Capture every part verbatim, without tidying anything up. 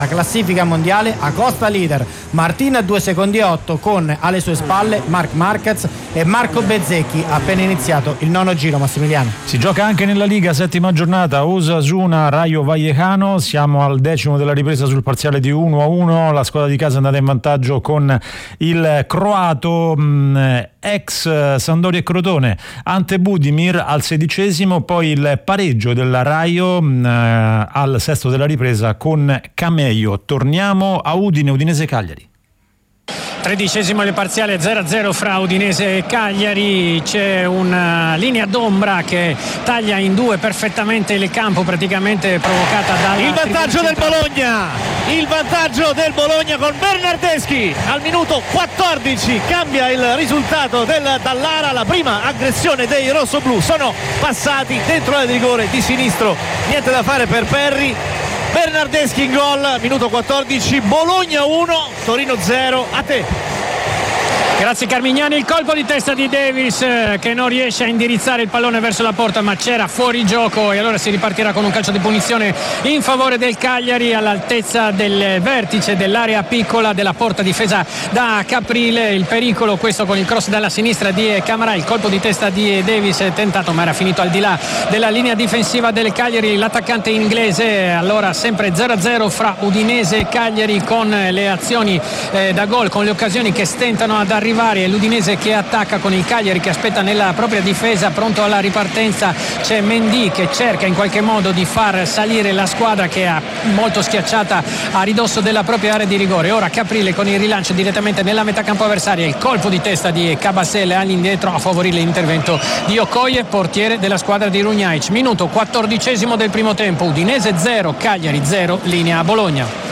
La classifica mondiale, Acosta leader, Martin a due secondi e otto con alle sue spalle Marc Marquez e Marco Bezzecchi, appena iniziato il nono giro. Massimiliano. Si gioca anche nella Liga, settima giornata, Osasuna Rayo Vallecano, siamo al decimo della ripresa sul parziale di uno a uno, la squadra di casa è andata in vantaggio con il croato mh, ex Sampdoria e Crotone Ante Budimir al sedicesimo, poi il pareggio della Rayo mh, al sesto della ripresa con Cameio. Torniamo a Udine, Udinese Cagliari. Tredicesimo il parziale, zero a zero fra Udinese e Cagliari. C'è una linea d'ombra che taglia in due perfettamente il campo, praticamente provocata dal il vantaggio del Bologna, il vantaggio del Bologna con Bernardeschi al minuto quattordici, cambia il risultato del Dallara. La prima aggressione dei rossoblù, sono passati dentro l'area di rigore di sinistro, niente da fare per Perri. Bernardeschi in gol, minuto quattordici, Bologna uno, Torino zero. A te. Grazie Carmignani, il colpo di testa di Davis eh, che non riesce a indirizzare il pallone verso la porta, ma c'era fuori gioco, e allora si ripartirà con un calcio di punizione in favore del Cagliari all'altezza del vertice dell'area piccola della porta difesa da Caprile. Il pericolo questo con il cross dalla sinistra di Camara, il colpo di testa di Davis è tentato ma era finito al di là della linea difensiva del Cagliari, l'attaccante inglese. Allora sempre zero a zero fra Udinese e Cagliari, con le azioni eh, da gol, con le occasioni che stentano ad arrivare. È l'Udinese che attacca con il Cagliari che aspetta nella propria difesa, pronto alla ripartenza. C'è Mendy che cerca in qualche modo di far salire la squadra che è molto schiacciata a ridosso della propria area di rigore. Ora Caprile con il rilancio direttamente nella metà campo avversaria, il colpo di testa di Cabasele all'indietro a favorire l'intervento di Okoye, portiere della squadra di Runjaic. Minuto quattordicesimo del primo tempo, Udinese zero, Cagliari zero, linea a Bologna.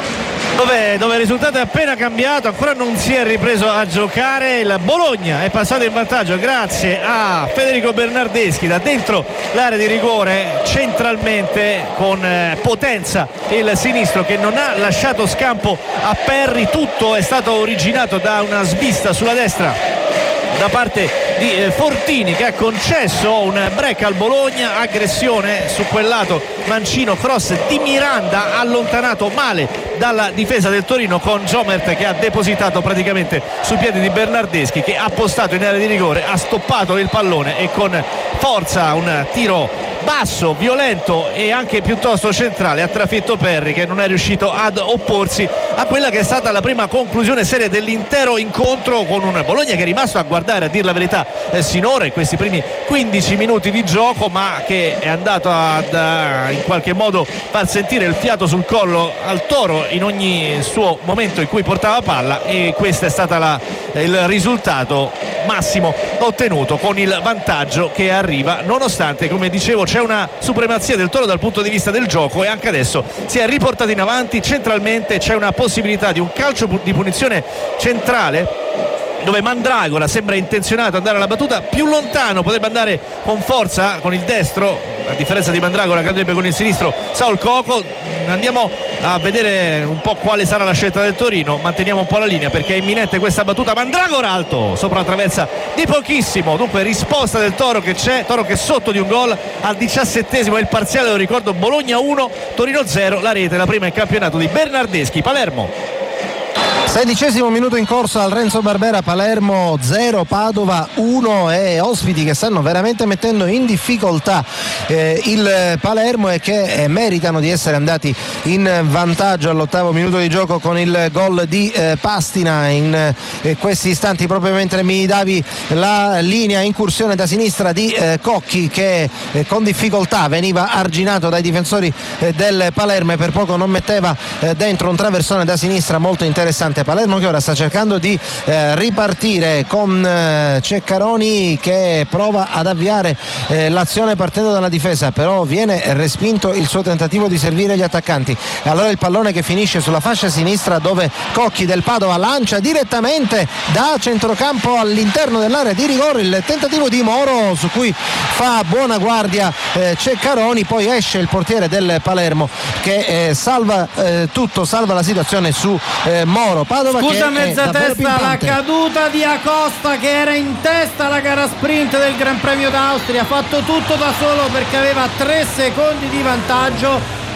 Dove, dove il risultato è appena cambiato, ancora non si è ripreso a giocare. Il Bologna è passato in vantaggio grazie a Federico Bernardeschi da dentro l'area di rigore, centralmente con eh, potenza il sinistro che non ha lasciato scampo a Perri. Tutto è stato originato da una svista sulla destra da parte di eh, Fortini, che ha concesso un break al Bologna. Aggressione su quel lato, mancino, cross di Miranda allontanato male dalla difesa del Torino, con Jomert che ha depositato praticamente sui piedi di Bernardeschi, che ha postato in area di rigore, ha stoppato il pallone e con forza un tiro basso, violento e anche piuttosto centrale ha trafitto Perri, che non è riuscito ad opporsi a quella che è stata la prima conclusione seria dell'intero incontro, con un Bologna che è rimasto a guardare, a dir la verità, eh, sinora in questi primi quindici minuti di gioco, ma che è andato ad uh, in qualche modo far sentire il fiato sul collo al Toro in ogni suo momento in cui portava palla, e questo è stato la, il risultato massimo ottenuto, con il vantaggio che arriva nonostante, come dicevo, c'è una supremazia del Toro dal punto di vista del gioco, e anche adesso si è riportato in avanti centralmente. C'è una possibilità di un calcio di punizione centrale dove Mandragora sembra intenzionato ad andare alla battuta più lontano, potrebbe andare con forza con il destro, a differenza di Mandragora che andrebbe con il sinistro Saul Coco. Andiamo a vedere un po' quale sarà la scelta del Torino, manteniamo un po' la linea perché è imminente questa battuta. Mandragora alto sopra la traversa di pochissimo, dunque risposta del Toro che c'è, Toro che è sotto di un gol al diciassettesimo è il parziale, lo ricordo, Bologna uno, Torino zero, la rete, la prima in campionato di Bernardeschi. Palermo. Sedicesimo minuto in corso al Renzo Barbera, Palermo zero, Padova uno, e ospiti che stanno veramente mettendo in difficoltà eh, il Palermo e che eh, meritano di essere andati in vantaggio all'ottavo minuto di gioco con il gol di eh, Pastina in eh, questi istanti, proprio mentre mi davi la linea. Incursione da sinistra di eh, Cocchi che eh, con difficoltà veniva arginato dai difensori eh, del Palermo e per poco non metteva eh, dentro un traversone da sinistra molto interessante. Palermo che ora sta cercando di eh, ripartire con eh, Ceccaroni che prova ad avviare eh, l'azione partendo dalla difesa, però viene respinto il suo tentativo di servire gli attaccanti. Allora il pallone che finisce sulla fascia sinistra, dove Cocchi del Padova lancia direttamente da centrocampo all'interno dell'area di rigore, il tentativo di Moro su cui fa buona guardia eh, Ceccaroni, poi esce il portiere del Palermo che eh, salva eh, tutto, salva la situazione su eh, Moro. Padova. Scusa, che mezza testa, la caduta di Acosta che era in testa alla gara sprint del Gran Premio d'Austria, ha fatto tutto da solo perché aveva tre secondi di vantaggio,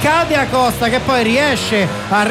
cade Acosta che poi riesce a